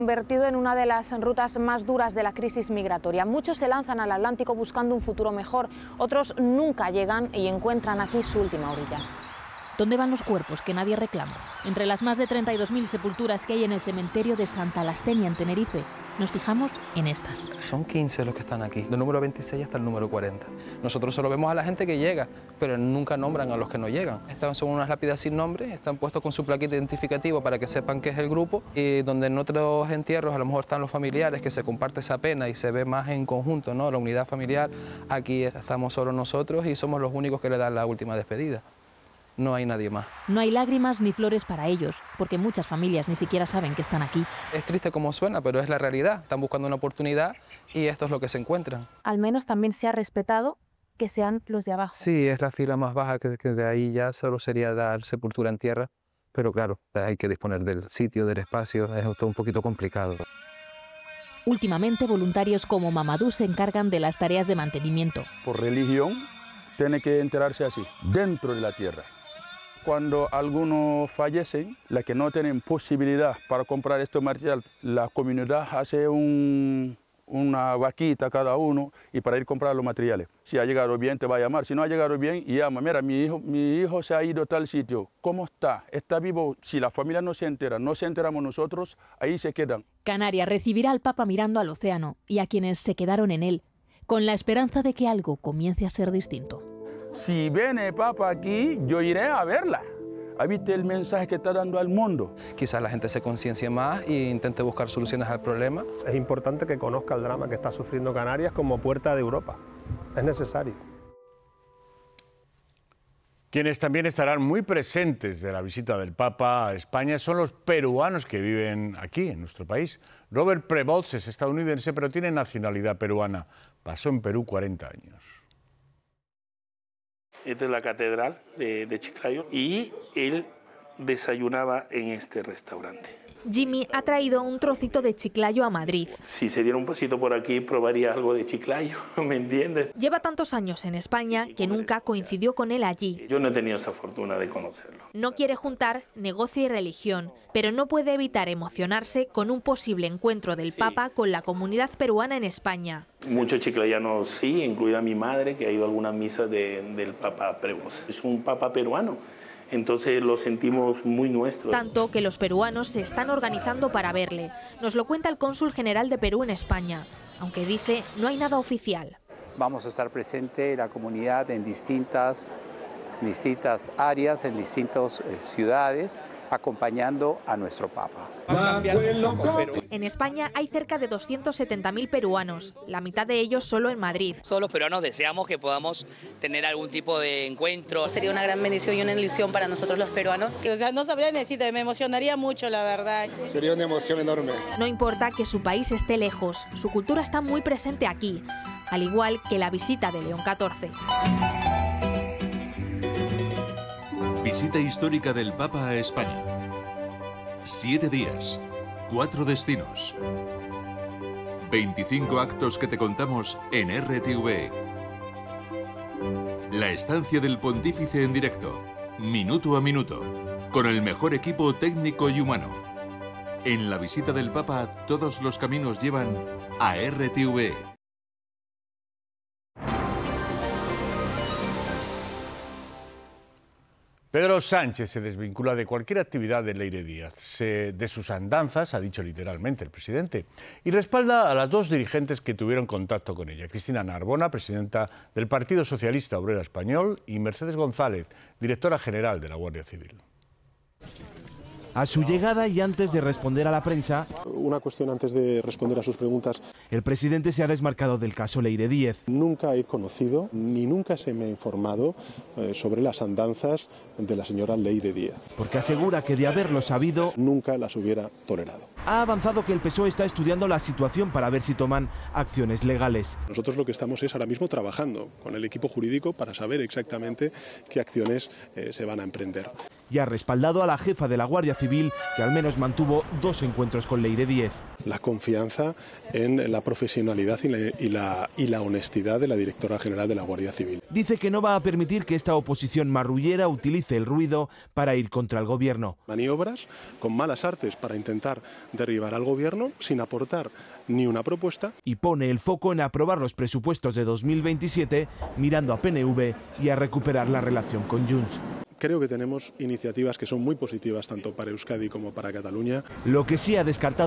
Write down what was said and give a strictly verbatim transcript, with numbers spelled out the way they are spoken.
Convertido en una de las rutas más duras de la crisis migratoria. Muchos se lanzan al Atlántico buscando un futuro mejor, otros nunca llegan y encuentran aquí su última orilla. ¿Dónde van los cuerpos que nadie reclama? Entre las más de treinta y dos mil sepulturas que hay en el cementerio de Santa Lastenia, en Tenerife, nos fijamos en estas. Son quince los que están aquí, del número veintiséis hasta el número cuarenta. Nosotros solo vemos a la gente que llega, pero nunca nombran a los que no llegan. Estas son unas lápidas sin nombre, están puestos con su plaquita identificativa para que sepan que es el grupo, y donde en otros entierros a lo mejor están los familiares, que se comparte esa pena y se ve más en conjunto, ¿no? La unidad familiar. Aquí estamos solo nosotros y somos los únicos que le dan la última despedida. No hay nadie más. No hay lágrimas ni flores para ellos, porque muchas familias ni siquiera saben que están aquí. Es triste como suena, pero es la realidad. Están buscando una oportunidad y esto es lo que se encuentran. Al menos también se ha respetado que sean los de abajo. Sí, es la fila más baja, que, que de ahí ya solo sería dar sepultura en tierra, pero claro, hay que disponer del sitio, del espacio, es todo un poquito complicado. Últimamente, voluntarios como Mamadou se encargan de las tareas de mantenimiento. Por religión, tiene que enterrarse así, dentro de la tierra. Cuando algunos fallecen, las que no tienen posibilidad para comprar este material, la comunidad hace un, una vaquita cada uno y para ir a comprar los materiales. Si ha llegado bien, te va a llamar. Si no ha llegado bien, llama. Mira, mi hijo, mi hijo se ha ido a tal sitio. ¿Cómo está? ¿Está vivo? Si la familia no se entera, no se enteramos nosotros, ahí se quedan. Canarias recibirá al Papa mirando al océano y a quienes se quedaron en él, con la esperanza de que algo comience a ser distinto. Si viene el Papa aquí, yo iré a verla. ¿Viste el mensaje que está dando al mundo? Quizás la gente se conciencie más e intente buscar soluciones al problema. Es importante que conozca el drama que está sufriendo Canarias como puerta de Europa. Es necesario. Quienes también estarán muy presentes de la visita del Papa a España son los peruanos que viven aquí, en nuestro país. Robert Prevost es estadounidense, pero tiene nacionalidad peruana. Pasó en Perú cuarenta años. Esta es la catedral de, de Chiclayo y él desayunaba en este restaurante. Jimmy ha traído un trocito de Chiclayo a Madrid. Si se diera un pasito por aquí, probaría algo de Chiclayo, ¿me entiendes? Lleva tantos años en España que nunca coincidió con él allí. Yo no he tenido esa fortuna de conocerlo. No quiere juntar negocio y religión, pero no puede evitar emocionarse con un posible encuentro del Papa con la comunidad peruana en España. Muchos chiclayanos sí, incluida mi madre, que ha ido a algunas misas de, del Papa Prevost. Es un Papa peruano. Entonces lo sentimos muy nuestro. Tanto que los peruanos se están organizando para verle. Nos lo cuenta el cónsul general de Perú en España, aunque dice no hay nada oficial. Vamos a estar presente la comunidad en distintas, en distintas áreas, en distintas eh, ciudades, acompañando a nuestro Papa. En España hay cerca de doscientos setenta mil peruanos, la mitad de ellos solo en Madrid. Todos los peruanos deseamos que podamos tener algún tipo de encuentro. Sería una gran bendición y una ilusión para nosotros los peruanos. O sea, no sabría decirte, me emocionaría mucho, la verdad. Sería una emoción enorme. No importa que su país esté lejos, su cultura está muy presente aquí, al igual que la visita de León catorce. Visita histórica del Papa a España. Siete días, cuatro destinos. veinticinco actos que te contamos en R T V. La estancia del Pontífice en directo, minuto a minuto, con el mejor equipo técnico y humano. En la visita del Papa, todos los caminos llevan a R T V. Pedro Sánchez se desvincula de cualquier actividad de Leire Díaz, se, de sus andanzas, ha dicho literalmente el presidente, y respalda a las dos dirigentes que tuvieron contacto con ella, Cristina Narbona, presidenta del Partido Socialista Obrero Español, y Mercedes González, directora general de la Guardia Civil. A su llegada y antes de responder a la prensa, una cuestión antes de responder a sus preguntas. El presidente se ha desmarcado del caso Leire Díaz. Nunca he conocido ni nunca se me ha informado eh, sobre las andanzas de la señora Leire Díaz. Porque asegura que de haberlo sabido, nunca las hubiera tolerado. Ha avanzado que el P S O E está estudiando la situación para ver si toman acciones legales. Nosotros lo que estamos es ahora mismo trabajando con el equipo jurídico para saber exactamente qué acciones eh, se van a emprender. y ha respaldado a la jefa de la Guardia Civil, que al menos mantuvo dos encuentros con Leire Díez. La confianza en la profesionalidad y la, y, la, y la honestidad de la directora general de la Guardia Civil. Dice que no va a permitir que esta oposición marrullera utilice el ruido para ir contra el gobierno. Maniobras con malas artes para intentar derribar al gobierno sin aportar ni una propuesta. Y pone el foco en aprobar los presupuestos de dos mil veintisiete, mirando a P N V y a recuperar la relación con Junts. Creo que tenemos iniciativas que son muy positivas tanto para Euskadi como para Cataluña. Lo que sí ha descartado